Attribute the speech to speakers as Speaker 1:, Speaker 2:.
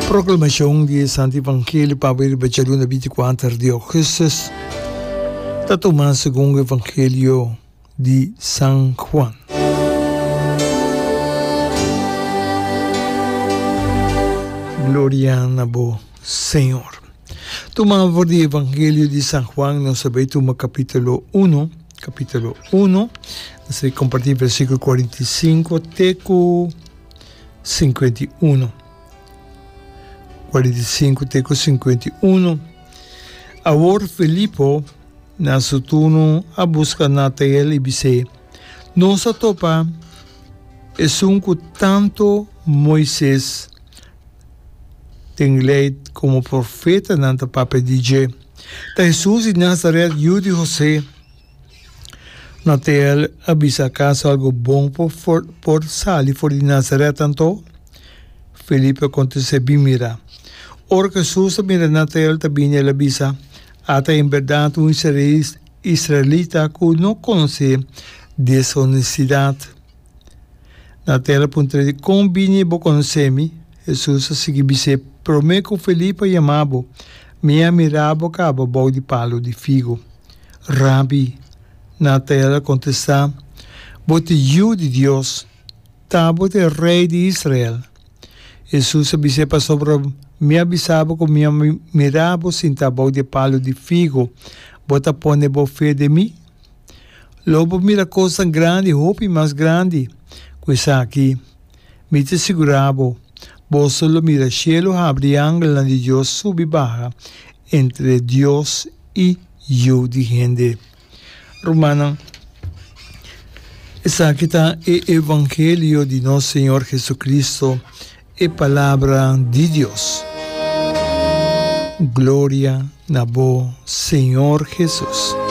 Speaker 1: Proclamação de Santo Evangelho para o Evangelho na 24 de Augustus. Está tomando segundo o Evangelho de São Juan. Glória a Bo Senhor. Tomamos o Evangelho de São Juan, nós sabemos capítulo 1. Capítulo 1, nós vamos compartilhar versículo 45 até 51. 45 até 51. Agora Filipe, na seu turno, a busca Natanael e disse: nossa topa é tanto Moisés tem lei como profeta na papel de Jé. Da Jesus de Nazaré, Júdio José, Natanael avisa caso algo bom por sair fora de Nazaré tanto. Filipe acontece bem mira. Ora Jesus mira Natanael também ele avisa, até em verdade um israelita que não conhece desonestidade. Natanael pergunta: como vini vou conhecer-me? Jesus seguiu dizer: prometo que Filipe chamava, me mirava cabo bol de palo de figo. Rabi, Natanael contesta: bote de Deus, tabote rei de Israel. Jesus disse para sobre me avisava que me mirava sem tabau de palo de figo, bota pone bo fé de mim. Lobo mira coisa grande, roupa mais grande. Coisa aqui, me te segurava, bo solo mira cielo abre ângulo de Deus sub e barra entre Deus e eu de gente. Romana, essa aqui está o Evangelho de nosso Senhor Jesucristo, e palavra de Deus. Glória a Bo Senhor Jesus.